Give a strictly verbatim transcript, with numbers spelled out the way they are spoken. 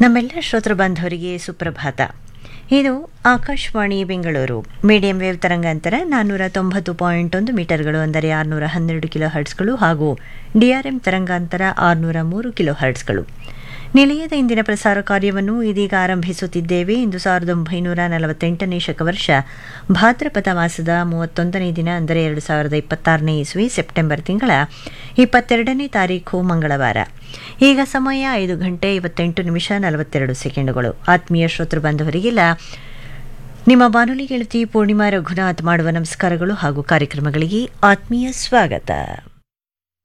ನಮ್ಮೆಲ್ಲ ಶ್ರೋತೃ ಬಾಂಧವರಿಗೆ ಸುಪ್ರಭಾತ. ಇದು ಆಕಾಶವಾಣಿ ಬೆಂಗಳೂರು. ಮೀಡಿಯಂ ವೇವ್ ತರಂಗಾಂತರ ನಾನ್ನೂರ ತೊಂಬತ್ತು ಪಾಯಿಂಟ್ ಒಂದು ಮೀಟರ್ಗಳು ಅಂದರೆ ಆರುನೂರ ಹನ್ನೆರಡು ಕಿಲೋ ಹರ್ಟ್ಸ್ಗಳು ಹಾಗೂ ಡಿಆರ್ಎಂ ತರಂಗಾಂತರ ಆರುನೂರ ಮೂರು ಕಿಲೋ ಹರ್ಟ್ಸ್ಗಳು. ನಿಲಯದ ಇಂದಿನ ಪ್ರಸಾರ ಕಾರ್ಯವನ್ನು ಇದೀಗ ಆರಂಭಿಸುತ್ತಿದ್ದೇವೆ. ಇಂದು ಸಾವಿರದ ಒಂಬೈನೂರ ನಲವತ್ತೆಂಟನೇ ಶಕವರ್ಷ ಭಾದ್ರಪದ ಮಾಸದ ಮೂವತ್ತೊಂದನೇ ದಿನ ಅಂದರೆ ಎರಡು ಸಾವಿರದ ಇಪ್ಪತ್ತಾರನೇ ಇಸ್ವಿ ಸೆಪ್ಟೆಂಬರ್ ತಿಂಗಳ ಇಪ್ಪತ್ತೆರಡನೇ ತಾರೀಖು ಮಂಗಳವಾರ. ಈಗ ಸಮಯ ಐದು ಗಂಟೆ ಐವತ್ತೆಂಟು ನಿಮಿಷ ನಲವತ್ತೆರಡು ಸೆಕೆಂಡುಗಳು. ಆತ್ಮೀಯ ಶ್ರೋತೃ ಬಾಂಧವರಿಗೆಲ್ಲ ನಿಮ್ಮ ಬಾನುಲಿ ಗೆಳತಿ ಪೂರ್ಣಿಮಾ ರಘುನಾಥ್ ಮಾಡುವ ನಮಸ್ಕಾರಗಳು ಹಾಗೂ ಕಾರ್ಯಕ್ರಮಗಳಿಗೆ ಆತ್ಮೀಯ ಸ್ವಾಗತ.